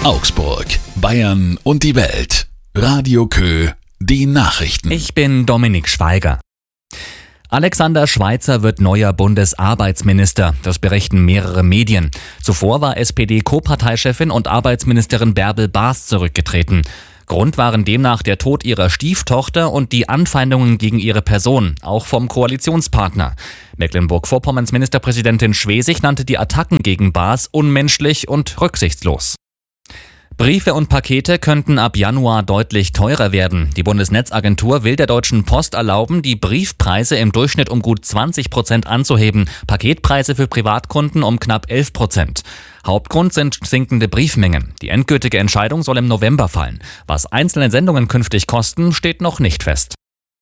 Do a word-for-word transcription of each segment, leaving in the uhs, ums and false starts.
Augsburg, Bayern und die Welt. Radio Kö, die Nachrichten. Ich bin Dominik Schweiger. Alexander Schweitzer wird neuer Bundesarbeitsminister. Das berichten mehrere Medien. Zuvor war S P D-Co-Parteichefin und Arbeitsministerin Bärbel Baas zurückgetreten. Grund waren demnach der Tod ihrer Stieftochter und die Anfeindungen gegen ihre Person, auch vom Koalitionspartner. Mecklenburg-Vorpommerns Ministerpräsidentin Schwesig nannte die Attacken gegen Baas unmenschlich und rücksichtslos. Briefe und Pakete könnten ab Januar deutlich teurer werden. Die Bundesnetzagentur will der Deutschen Post erlauben, die Briefpreise im Durchschnitt um gut zwanzig Prozent anzuheben, Paketpreise für Privatkunden um knapp elf Prozent. Hauptgrund sind sinkende Briefmengen. Die endgültige Entscheidung soll im November fallen. Was einzelne Sendungen künftig kosten, steht noch nicht fest.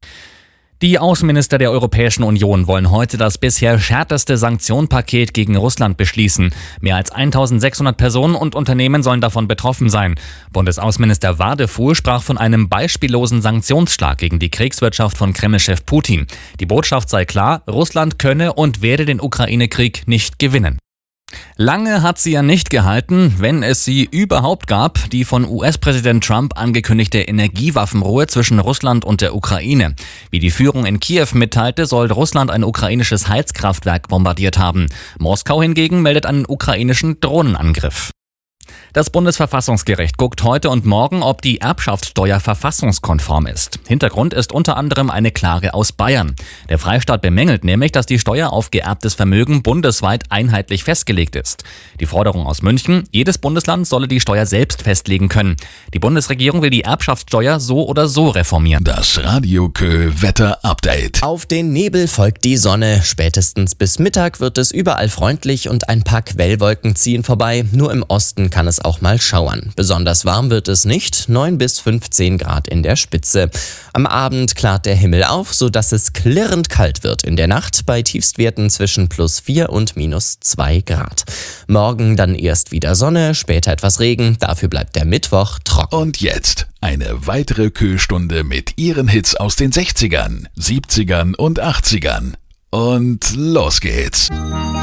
Die Außenminister der Europäischen Union wollen heute das bisher härteste Sanktionspaket gegen Russland beschließen. Mehr als eintausendsechshundert Personen und Unternehmen sollen davon betroffen sein. Bundesaußenminister Wadefuhl sprach von einem beispiellosen Sanktionsschlag gegen die Kriegswirtschaft von Kreml-Chef Putin. Die Botschaft sei klar, Russland könne und werde den Ukraine-Krieg nicht gewinnen. Lange hat sie ja nicht gehalten, wenn es sie überhaupt gab, die von U S-Präsident Trump angekündigte Energiewaffenruhe zwischen Russland und der Ukraine. Wie die Führung in Kiew mitteilte, soll Russland ein ukrainisches Heizkraftwerk bombardiert haben. Moskau hingegen meldet einen ukrainischen Drohnenangriff. Das Bundesverfassungsgericht guckt heute und morgen, ob die Erbschaftssteuer verfassungskonform ist. Hintergrund ist unter anderem eine Klage aus Bayern. Der Freistaat bemängelt nämlich, dass die Steuer auf geerbtes Vermögen bundesweit einheitlich festgelegt ist. Die Forderung aus München, jedes Bundesland solle die Steuer selbst festlegen können. Die Bundesregierung will die Erbschaftssteuer so oder so reformieren. Das Radio Kö Wetter Update. Auf den Nebel folgt die Sonne. Spätestens bis Mittag wird es überall freundlich und ein paar Quellwolken ziehen vorbei. Nur im Osten kann es auch mal schauern. Besonders warm wird es nicht, neun bis fünfzehn Grad in der Spitze. Am Abend klart der Himmel auf, sodass es klirrend kalt wird in der Nacht bei Tiefstwerten zwischen plus vier und minus zwei Grad. Morgen dann erst wieder Sonne, später etwas Regen, dafür bleibt der Mittwoch trocken. Und jetzt eine weitere Kö-Stunde mit ihren Hits aus den sechzigern, siebzigern und achtzigern. Und los geht's.